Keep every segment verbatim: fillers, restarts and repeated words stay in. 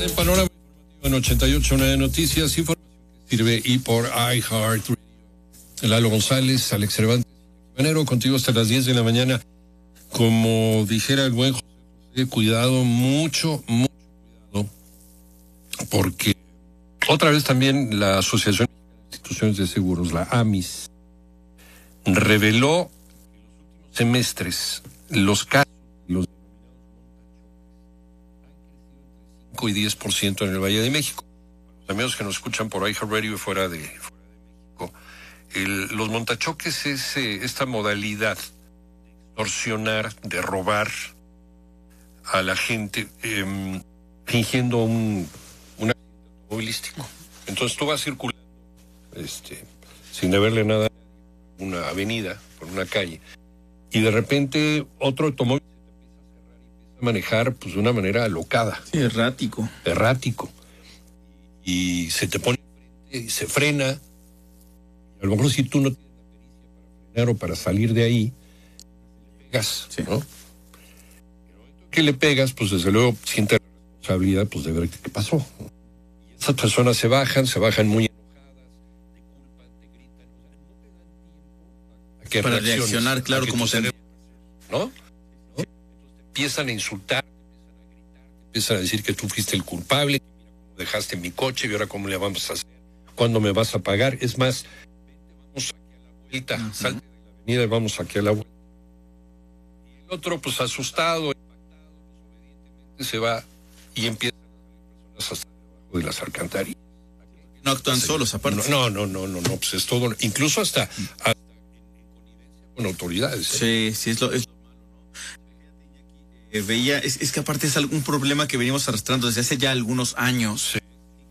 El panorama en ochenta y ocho punto nueve Noticias, información que sirve y por iHeartRadio. Lalo González, Alex Cervantes, Manero, contigo hasta las diez de la mañana. Como dijera el buen José José, cuidado, mucho, mucho cuidado, porque otra vez también la Asociación de Instituciones de Seguros, la AMIS, reveló que en los últimos semestres los casos de los cinco y diez por ciento en el Valle de México. Los amigos que nos escuchan por iHeartRadio y fuera de, fuera de México, el, los montachoques es eh, esta modalidad de extorsionar, de robar a la gente eh, fingiendo un, un accidente automovilístico. Entonces tú vas circulando este, sin deberle nada a una avenida, por una calle, y de repente otro automóvil se te empieza a cerrar y empieza a manejar pues de una manera alocada. Sí, errático. Errático. Y se te pone enfrente y se frena. A lo mejor si tú no tienes la pericia para frenar o para salir de ahí, le pegas, sí, ¿no? En el momento que le pegas, pues desde luego siente la responsabilidad pues de ver qué pasó. Y esas personas se bajan, se bajan muy enojadas, te culpan, te gritan, o sea, no te dan tiempo a que para reaccionar, claro, que como se... cerebro, ¿no? ¿no? Entonces te empiezan a insultar, te empiezan a gritar, te empiezan a decir que tú fuiste el culpable, que mira cómo dejaste mi coche y ahora cómo le vamos a hacer, cuándo me vas a pagar. Es más, vamos aquí a la vuelta, uh-huh. Salte de la avenida y vamos aquí a la vuelta. Y el otro, pues asustado, impactado, pues obedientemente se va y empiezan a salir personas hasta debajo de las alcantarillas. No actúan solos, aparte. No, no, no, no, no, pues es todo, incluso hasta, hasta en, en connivencia con autoridades. ¿eh? Sí, sí, es lo, es lo malo, ¿no? Eh, veía, es, es que aparte es algún problema que venimos arrastrando desde hace ya algunos años. Sí.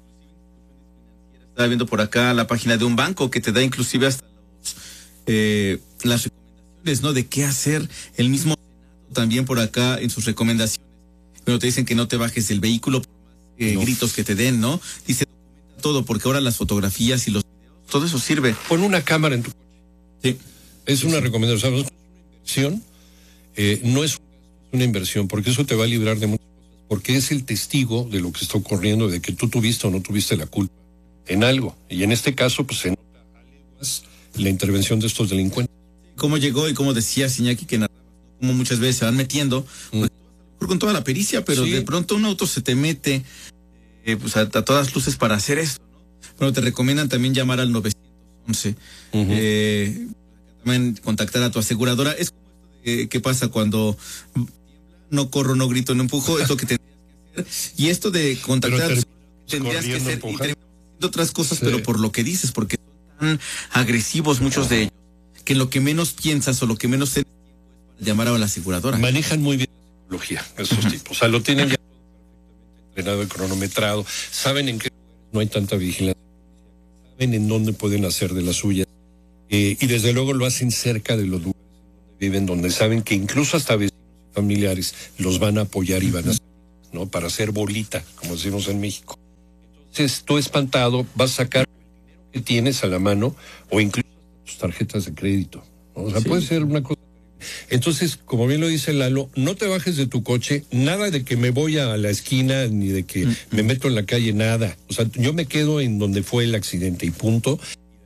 Estaba viendo por acá la página de un banco que te da inclusive hasta los, eh, las recomendaciones, ¿no? De qué hacer. El mismo también por acá en sus recomendaciones. Pero te dicen que no te bajes del vehículo por más eh, no. gritos que te den, ¿no? Dice, documenta todo, porque ahora las fotografías y los videos, todo eso sirve. Pon una cámara en tu coche. Sí. Es sí, una sí. recomendación. Es una inversión. Eh, no es una inversión, porque eso te va a librar de muchas cosas. Porque es el testigo de lo que está ocurriendo, de que tú tuviste o no tuviste la culpa en algo, y en este caso pues se nota a leguas la intervención de estos delincuentes. ¿Cómo llegó y cómo decía Iñaki que narrabas, ¿no? Cómo muchas veces se van metiendo, mm. pues, con toda la pericia, pero sí. De pronto un auto se te mete eh, pues a, a todas luces para hacer esto, ¿no? Bueno, te recomiendan también llamar al nueve once, uh-huh. eh, también contactar a tu aseguradora. Es como esto de qué pasa cuando no corro, no grito, no empujo, es lo que tendrías que hacer, y esto de contactar ter- tendrías que ser otras cosas, sí. Pero por lo que dices, porque son tan agresivos muchos de ellos, que lo que menos piensas o lo que menos tienes tiempo es para llamar a la aseguradora. Manejan muy bien la psicología, esos uh-huh. tipos. O sea, lo tienen ya perfectamente entrenado y cronometrado. Saben en qué lugares no hay tanta vigilancia. Saben en dónde pueden hacer de las suyas. Eh, y desde luego lo hacen cerca de los lugares donde viven, donde saben que incluso hasta vecinos y familiares los van a apoyar y van a hacer, ¿no? Para hacer bolita, como decimos en México. Entonces, tú espantado vas a sacar el dinero que tienes a la mano o incluso tus tarjetas de crédito, ¿no? O sea, sí. Puede ser una cosa terrible. Entonces, como bien lo dice Lalo, no te bajes de tu coche, nada de que me voy a la esquina ni de que mm-hmm. me meto en la calle, nada. O sea, yo me quedo en donde fue el accidente y punto.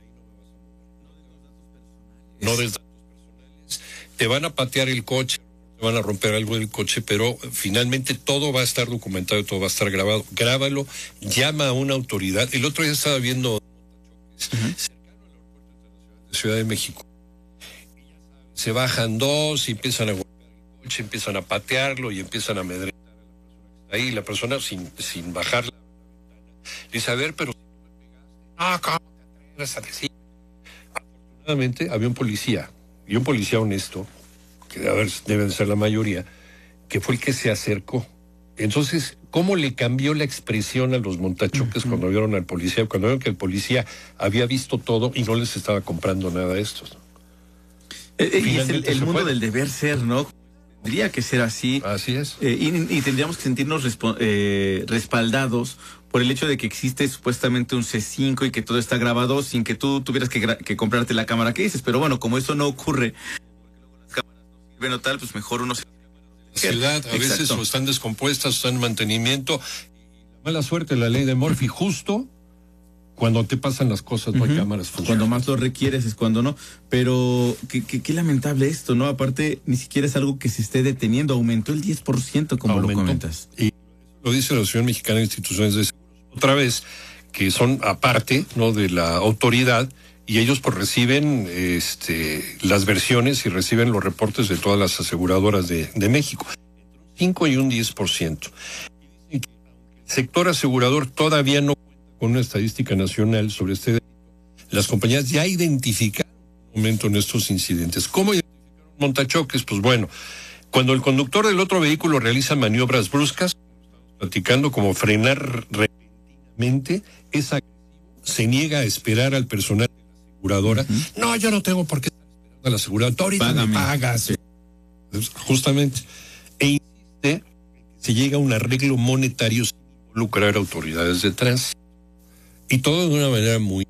Y de ahí no me vas a mover. No des datos personales. Te van a patear el coche, te van a romper algo del coche, pero finalmente todo va a estar documentado y todo va a estar grabado. Grábalo, llama a una autoridad. El otro día estaba viendo uh-huh. cercano al aeropuerto internacional de Ciudad de México. Y ya saben, se bajan dos y empiezan a golpear el coche, empiezan a patearlo y empiezan a amedrentar a la persona que está ahí. Y la persona sin, sin bajar la, la ventana dice, a ver, pero si tú me pegaste, ah, ¿cómo te atreves a decir? Afortunadamente había un policía, y un policía honesto, que deben ser la mayoría, que fue el que se acercó. Entonces, ¿cómo le cambió la expresión a los montachoques uh-huh. cuando vieron al policía? Cuando vieron que el policía había visto todo y no les estaba comprando nada a estos, ¿no? Eh, y es el, el mundo del deber ser, ¿no? Tendría que ser así. Así es. Eh, y, y tendríamos que sentirnos respo- eh, respaldados por el hecho de que existe supuestamente un C cinco y que todo está grabado sin que tú tuvieras que, gra- que comprarte la cámara que dices. Pero bueno, como eso no ocurre, bueno, tal, pues mejor uno se... La ciudad a Exacto. veces o están descompuestas o están en mantenimiento y la Mala suerte la ley de Murphy, justo cuando te pasan las cosas, no uh-huh. hay cámaras funcionando. Cuando más lo requieres es cuando no. Pero qué, qué, qué lamentable esto, ¿no? Aparte, ni siquiera es algo que se esté deteniendo. Aumentó el diez por ciento, como Aumentó. lo comentas. Y lo dice la Asociación Mexicana de Instituciones de Seguros. Otra vez, que son aparte, ¿no?, de la autoridad, y ellos pues reciben este, las versiones y reciben los reportes de todas las aseguradoras de, de México. cinco y un diez por ciento. Y dicen que aunque el sector asegurador todavía no con una estadística nacional sobre este delito, las compañías ya identificaron un aumento en estos incidentes. ¿Cómo identificaron montachoques? Pues bueno, cuando el conductor del otro vehículo realiza maniobras bruscas, estamos platicando como frenar repentinamente, es agresivo, se niega a esperar al personal de la aseguradora. Uh-huh. No, yo no tengo por qué estar esperando a la aseguradora, tú ahorita Págame. me pagas. Sí. Justamente. E insiste en que se llega a un arreglo monetario sin involucrar autoridades de tránsito. Y todo de una manera muy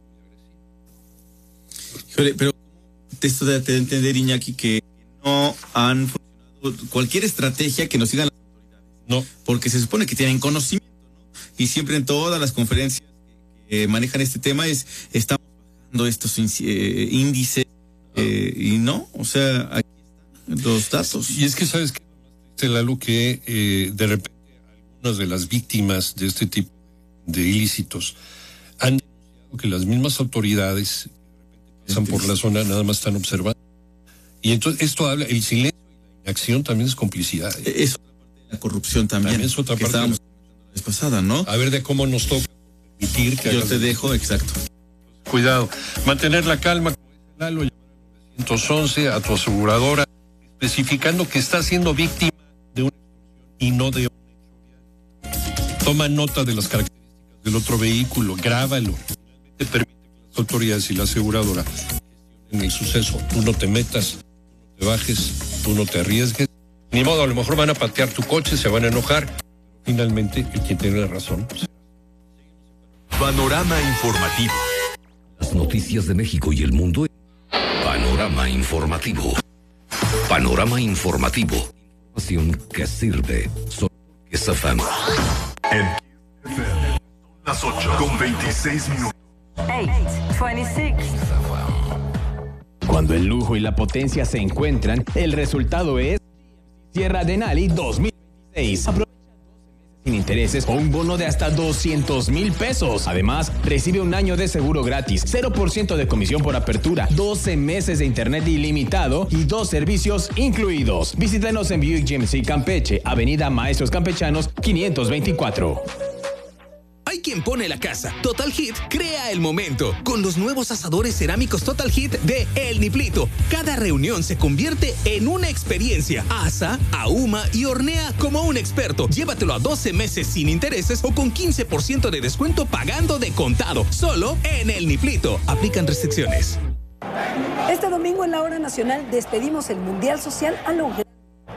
agresiva. Pero esto de entender, Iñaki, que no han funcionado cualquier estrategia que nos sigan las autoridades. No. Porque se supone que tienen conocimiento, ¿no? Y siempre en todas las conferencias que, que manejan este tema es, estamos bajando estos eh, índices, eh, y no, o sea, aquí están los datos. Y es que, ¿sabes qué? Lalo, que eh, de repente algunas de las víctimas de este tipo de ilícitos han denunciado que las mismas autoridades que de repente pasan por la zona nada más están observando. Y entonces esto habla, el silencio y la inacción también es complicidad. ¿eh? Es otra parte de la corrupción también. También es otra que parte estábamos comentando la vez pasada, ¿no? A ver de cómo nos toca permitir que yo te dejo, exacto. Cuidado, mantener la calma, como dice Lalo, llamar al nueve once a tu aseguradora, especificando que está siendo víctima de una extorsión y no de una extorsión. Toma nota de las características del otro vehículo, grábalo. Finalmente permite que las autoridades y la aseguradora gestionen el suceso. Tú no te metas, tú no te bajes, tú no te arriesgues. Ni modo, a lo mejor van a patear tu coche, se van a enojar. Finalmente, el quien tiene la razón. Panorama informativo. Las noticias de México y el mundo. Panorama informativo. Panorama informativo. Información que sirve. Solo que es F M. En F M. Las ocho con veintiséis minutos. ocho, veintiséis. Cuando el lujo y la potencia se encuentran, el resultado es Sierra Denali dos mil veintiséis. Aprovecha doce meses sin intereses o un bono de hasta doscientos mil pesos. Además, recibe un año de seguro gratis, cero por ciento de comisión por apertura, doce meses de internet ilimitado y dos servicios incluidos. Visítanos en Buick G M C Campeche, Avenida Maestros Campechanos quinientos veinticuatro. Hay quien pone la casa. Total Hit crea el momento con los nuevos asadores cerámicos Total Hit de El Niplito. Cada reunión se convierte en una experiencia. Asa, ahuma y hornea como un experto. Llévatelo a doce meses sin intereses o con quince por ciento de descuento pagando de contado. Solo en El Niplito. Aplican restricciones. Este domingo en la Hora Nacional despedimos el Mundial Social a lo grande.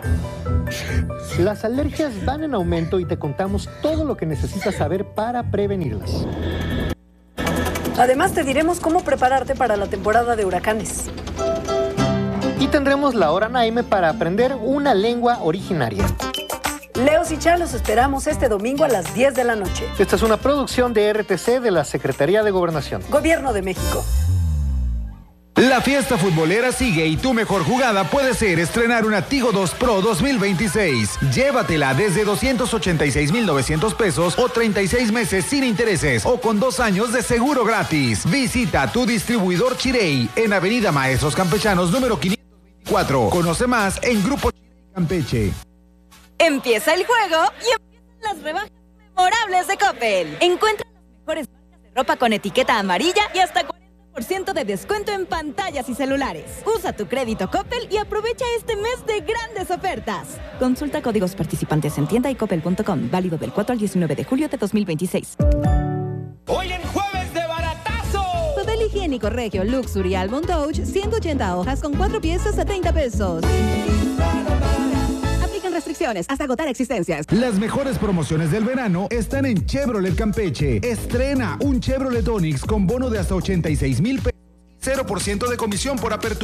Las alergias van en aumento y te contamos todo lo que necesitas saber para prevenirlas. Además, te diremos cómo prepararte para la temporada de huracanes. Y tendremos la Hora Naime para aprender una lengua originaria. Leos y Chá, los esperamos este domingo a las diez de la noche. Esta es una producción de R T C de la Secretaría de Gobernación. Gobierno de México. La fiesta futbolera sigue y tu mejor jugada puede ser estrenar una Tigo dos Pro dos mil veintiséis. Llévatela desde doscientos ochenta y seis mil novecientos pesos o treinta y seis meses sin intereses o con dos años de seguro gratis. Visita tu distribuidor Chirey en Avenida Maestros Campechanos número quinientos veinticuatro. Conoce más en Grupo Chirey Campeche. Empieza el juego y empiezan las rebajas memorables de Coppel. Encuentra las mejores marcas de ropa con etiqueta amarilla y hasta cuarenta por ciento de descuento en pantallas y celulares. Usa tu crédito Coppel y aprovecha este mes de grandes ofertas. Consulta códigos participantes en tienda y coppel punto com. Válido del cuatro al diecinueve de julio de dos mil veintiséis. Hoy en Jueves de Baratazo. Papel higiénico Regio Luxury Almond Doge, ciento ochenta hojas con cuatro piezas a treinta pesos. Aplican restricciones hasta agotar existencias. Las mejores promociones del verano están en Chevrolet Campeche. Estrena un Chevrolet Onix con bono de hasta ochenta y seis mil pesos y cero por ciento de comisión por apertura.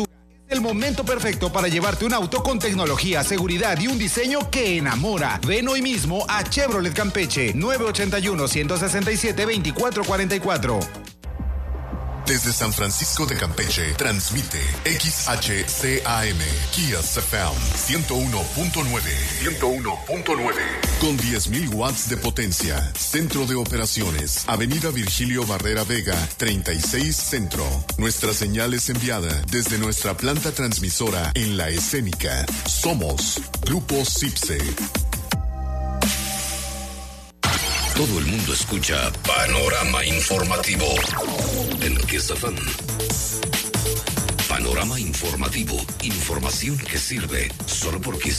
El momento perfecto para llevarte un auto con tecnología, seguridad y un diseño que enamora. Ven hoy mismo a Chevrolet Campeche, nueve ochenta y uno, ciento sesenta y siete, veinticuatro cuarenta y cuatro. Desde San Francisco de Campeche, transmite X H C A M, Kias F M, ciento uno punto nueve. ciento uno punto nueve. Con diez mil watts de potencia. Centro de operaciones. Avenida Virgilio Barrera Vega, treinta y seis Centro. Nuestra señal es enviada desde nuestra planta transmisora en La Escénica. Somos Grupo Cipse. Todo el mundo escucha Panorama Informativo en Kiss F M. Panorama Informativo. Información que sirve solo por Kiss.